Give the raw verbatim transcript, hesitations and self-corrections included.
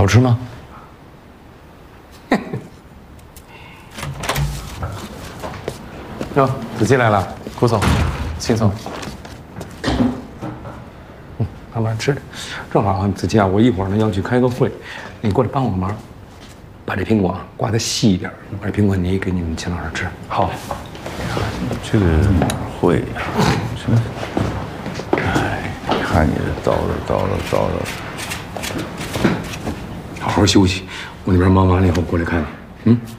吃吗？哟，子琪来了，顾总，秦总。嗯，慢慢吃。正好啊，子琪啊，我一会儿呢要去开个会，你过来帮我个忙，把这苹果啊刮得细一点，把这苹果泥给你们秦老师吃。好。 这个会，是。哎，看你这叨叨叨叨叨叨。 好好休息，我那边忙完了以后过来看你。嗯。